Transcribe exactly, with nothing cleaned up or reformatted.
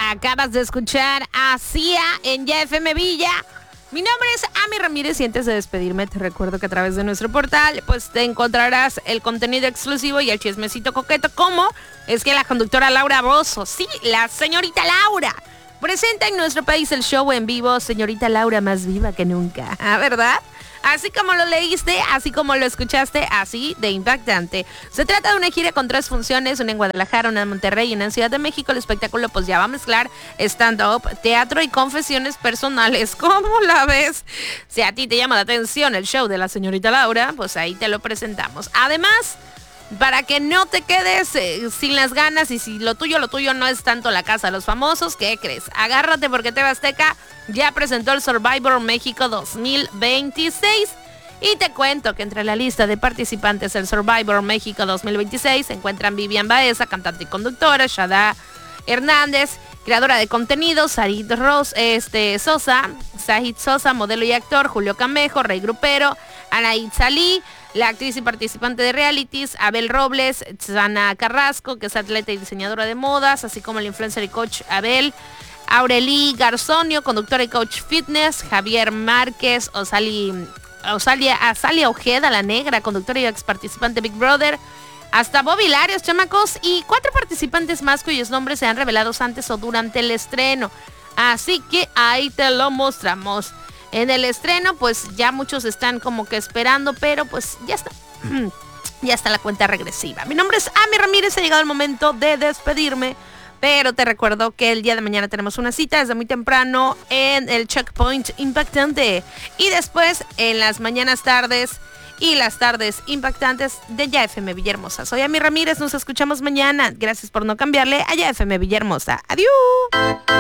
Acabas de escuchar a Sia en Ya F M Villa. Mi nombre es Ami Ramírez y antes de despedirme te recuerdo que a través de nuestro portal pues te encontrarás el contenido exclusivo y el chismecito coqueto, como es que la conductora Laura Bozzo, sí, la señorita Laura, presenta en nuestro país el show en vivo Señorita Laura más viva que nunca, ¿verdad? Así como lo leíste, así como lo escuchaste, así de impactante. Se trata de una gira con tres funciones, una en Guadalajara, una en Monterrey y una en Ciudad de México. El espectáculo pues ya va a mezclar stand-up, teatro y confesiones personales. ¿Cómo la ves? Si a ti te llama la atención el show de la señorita Laura, pues ahí te lo presentamos. Además, para que no te quedes eh, sin las ganas y si lo tuyo, lo tuyo no es tanto la casa de los famosos, ¿qué crees? Agárrate porque T V Azteca ya presentó el Survivor México dos mil veintiséis y te cuento que entre la lista de participantes del Survivor México dos mil veintiséis se encuentran Vivian Baeza, cantante y conductora, Shada Hernández, creadora de contenido, Sarit Ros, este, Sosa, Sahid Sosa, modelo y actor, Julio Camejo, Rey Grupero, Anaid Salí, la actriz y participante de realities, Abel Robles, Susana Carrasco, que es atleta y diseñadora de modas, así como el influencer y coach Abel, Aureli Garzonio, conductora y coach fitness, Javier Márquez, Osali, Osalia, Azalia Ojeda, la negra, conductora y ex participante Big Brother, hasta Bobby Larios, chamacos, y cuatro participantes más cuyos nombres se han revelado antes o durante el estreno. Así que ahí te lo mostramos. En el estreno, pues ya muchos están como que esperando, pero pues ya está. Ya está la cuenta regresiva. Mi nombre es Ami Ramírez, ha llegado el momento de despedirme. Pero te recuerdo que el día de mañana tenemos una cita desde muy temprano en el Checkpoint Impactante. Y después en las mañanas tardes y las tardes impactantes de Ya F M Villahermosa. Soy Ami Ramírez, nos escuchamos mañana. Gracias por no cambiarle a Ya F M Villahermosa. Adiós.